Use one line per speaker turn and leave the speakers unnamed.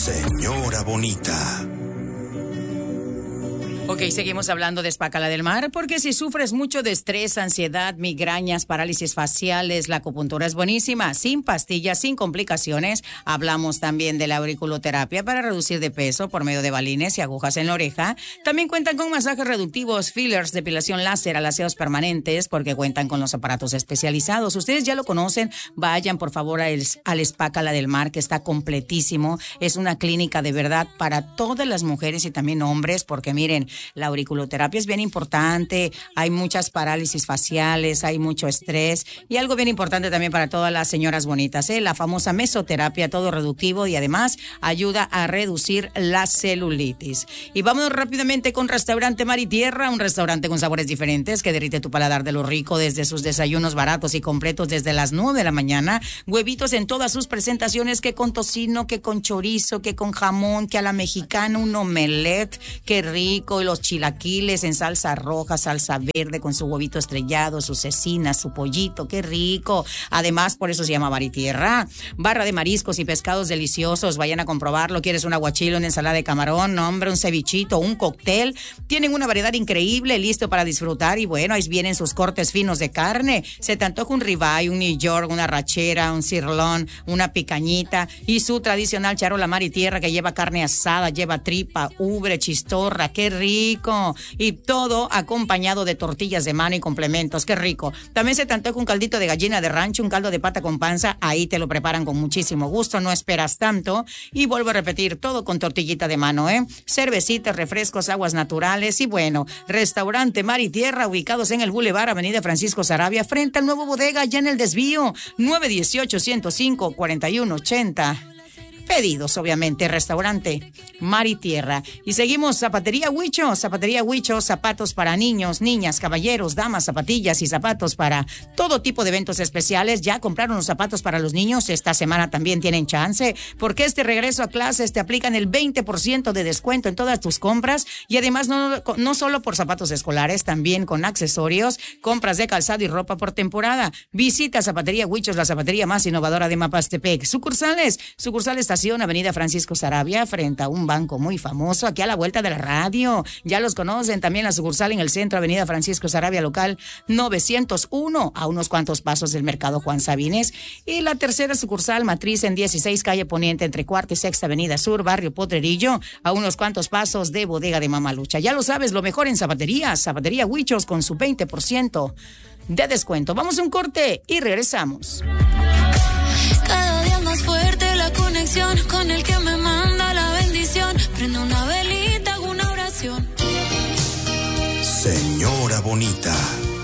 Señora bonita.
Ok, seguimos hablando de Spa Cala del Mar, porque si sufres mucho de estrés, ansiedad, migrañas, parálisis faciales, la acupuntura es buenísima, sin pastillas, sin complicaciones. Hablamos también de la auriculoterapia para reducir de peso por medio de balines y agujas en la oreja. También cuentan con masajes reductivos, fillers, depilación láser, alaceos permanentes, porque cuentan con los aparatos especializados. Ustedes ya lo conocen, vayan por favor al Spa Cala del Mar, que está completísimo. Es una clínica de verdad para todas las mujeres y también hombres, porque miren, la auriculoterapia es bien importante, hay muchas parálisis faciales, hay mucho estrés y algo bien importante también para todas las señoras bonitas, la famosa mesoterapia, todo reductivo y además ayuda a reducir la celulitis. Y vámonos rápidamente con Restaurante Mar y Tierra, un restaurante con sabores diferentes que derrite tu paladar de lo rico, desde sus desayunos baratos y completos desde las 9 de la mañana, huevitos en todas sus presentaciones, que con tocino, que con chorizo, que con jamón, que a la mexicana, un omelette, qué rico, y los chilaquiles en salsa roja, salsa verde, con su huevito estrellado, su cecina, su pollito, qué rico. Además, por eso se llama Mar y Tierra. Barra de mariscos y pescados deliciosos, vayan a comprobarlo. ¿Quieres un aguachile, una ensalada de camarón? No, hombre, un cevichito, un cóctel. Tienen una variedad increíble, listo para disfrutar. Y bueno, ahí vienen sus cortes finos de carne. Se te antoja un ribeye, un New York, una rachera, un sirloin, una picañita. Y su tradicional charola Mar y Tierra, que lleva carne asada, lleva tripa, ubre, chistorra, qué rico. Y todo acompañado de tortillas de mano y complementos, qué rico. También se te antoja un caldito de gallina de rancho, un caldo de pata con panza, ahí te lo preparan con muchísimo gusto, no esperas tanto. Y vuelvo a repetir, todo con tortillita de mano, cervecitas, refrescos, aguas naturales y bueno, Restaurante Mar y Tierra, ubicados en el Boulevard Avenida Francisco Saravia, frente al nuevo bodega, ya en el desvío, 918-105-4180. Pedidos, obviamente, Restaurante Mar y Tierra. Y seguimos, Zapatería Huicho, zapatos para niños, niñas, caballeros, damas, zapatillas y zapatos para todo tipo de eventos especiales. ¿Ya compraron los zapatos para los niños? Esta semana también tienen chance, porque este regreso a clases te aplican el 20% de descuento en todas tus compras y además no solo por zapatos escolares, también con accesorios, compras de calzado y ropa por temporada. Visita Zapatería Huichos, la zapatería más innovadora de Mapastepec. Sucursales Avenida Francisco Saravia, frente a un banco muy famoso, aquí a la vuelta de la radio. Ya los conocen. También la sucursal en el centro, Avenida Francisco Saravia, local 901, a unos cuantos pasos del Mercado Juan Sabines. Y la tercera sucursal, matriz en 16, calle Poniente, entre Cuarta y Sexta Avenida Sur, barrio Potrerillo, a unos cuantos pasos de Bodega de Mamalucha. Ya lo sabes, lo mejor en zapaterías. Zapatería Huichos con su 20% de descuento. Vamos a un corte y regresamos.
Cada día más fuerte la conexión con el que me manda la bendición. Prendo una velita, hago una oración.
Señora bonita.